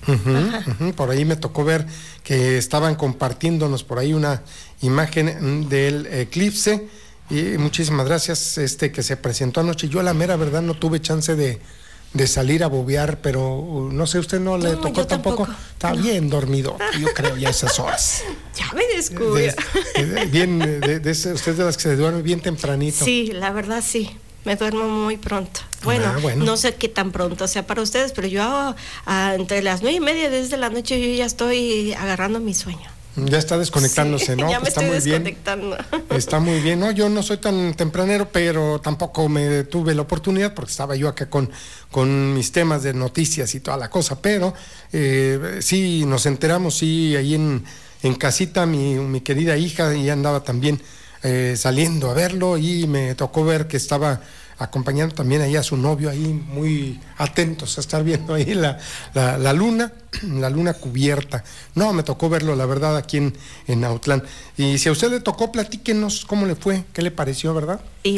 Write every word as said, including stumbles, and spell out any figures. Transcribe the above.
Uh-huh, uh-huh. Por ahí me tocó ver que estaban compartiéndonos por ahí una imagen del eclipse. Y muchísimas gracias, este que se presentó anoche. Yo la mera verdad no tuve chance de, de salir a bobear, pero no sé, ¿usted no le no, tocó tampoco? tampoco? Está no. bien dormido, yo creo, ya esas horas. Ya me descubrí. De, de, bien, de, de, usted es de las que se duerme bien tempranito. Sí, la verdad sí. Me duermo muy pronto. Bueno, ah, bueno, no sé qué tan pronto sea para ustedes, pero yo ah, entre las nueve y media desde la noche yo ya estoy agarrando mi sueño. Ya está desconectándose, sí, ¿no? Ya me está estoy muy desconectando. Bien. Está muy bien. No, yo no soy tan tempranero, pero tampoco me tuve la oportunidad porque estaba yo acá con, con mis temas de noticias y toda la cosa, pero eh, sí nos enteramos, sí, ahí en, en casita mi, mi querida hija ya andaba también eh, saliendo a verlo y me tocó ver que estaba acompañando también ahí a su novio, ahí muy atentos a estar viendo ahí la, la, la luna, la luna cubierta. No, me tocó verlo, la verdad, aquí en, en Autlán. Y si a usted le tocó, platíquenos cómo le fue, qué le pareció, ¿verdad? Y